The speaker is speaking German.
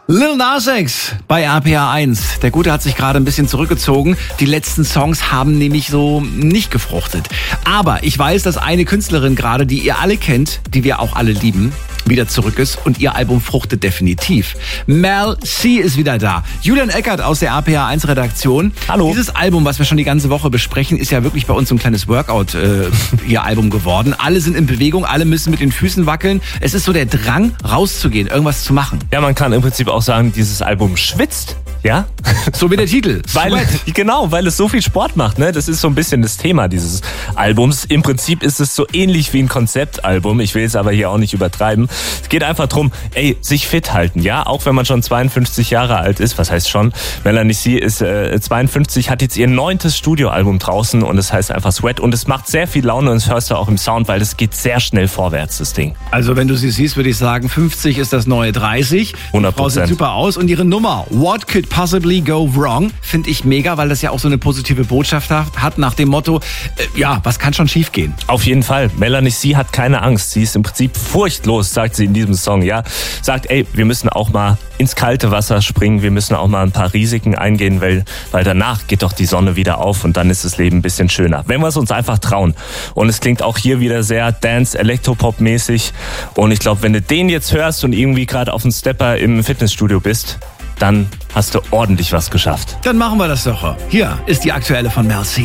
Lil Nas X bei RPA 1. Der Gute hat sich gerade ein bisschen zurückgezogen. Die letzten Songs haben nämlich so nicht gefruchtet. Aber ich weiß, dass eine Künstlerin gerade, die ihr alle kennt, die wir auch alle lieben, wieder zurück ist und ihr Album fruchtet definitiv. Mel C ist wieder da. Julian Eckert aus der RPA 1 Redaktion. Hallo. Dieses Album, was wir schon die ganze Woche besprechen, ist ja wirklich bei uns so ein kleines Workout, ihr Album geworden. Alle sind in Bewegung, alle müssen mit den Füßen wackeln. Es ist so der Drang, rauszugehen, irgendwas zu machen. Ja, man kann im Prinzip auch sagen, dieses Album schwitzt. Ja? So wie der Titel. Weil es so viel Sport macht, ne? Das ist so ein bisschen das Thema dieses Albums. Im Prinzip ist es so ähnlich wie ein Konzeptalbum. Ich will es aber hier auch nicht übertreiben. Es geht einfach drum, sich fit halten, ja? Auch wenn man schon 52 Jahre alt ist. Was heißt schon? Melanie C ist 52, hat jetzt ihr 9. Studioalbum draußen und es heißt einfach Sweat. Und es macht sehr viel Laune und das hörst du auch im Sound, weil es geht sehr schnell vorwärts, das Ding. Also wenn du sie siehst, würde ich sagen, 50 ist das neue 30. 100%. Die Frau sieht super aus und ihre Nummer, What Could Possibly Go Wrong, finde ich mega, weil das ja auch so eine positive Botschaft hat nach dem Motto, was kann schon schief gehen? Auf jeden Fall. Melanie C hat keine Angst. Sie ist im Prinzip furchtlos, sagt sie in diesem Song, ja. Sagt, wir müssen auch mal ins kalte Wasser springen, wir müssen auch mal ein paar Risiken eingehen, weil danach geht doch die Sonne wieder auf und dann ist das Leben ein bisschen schöner. Wenn wir es uns einfach trauen. Und es klingt auch hier wieder sehr Dance-Elektropop-mäßig. Und ich glaube, wenn du den jetzt hörst und irgendwie gerade auf dem Stepper im Fitnessstudio bist, dann hast du ordentlich was geschafft. Dann machen wir das doch. Hier ist die aktuelle von Mel C.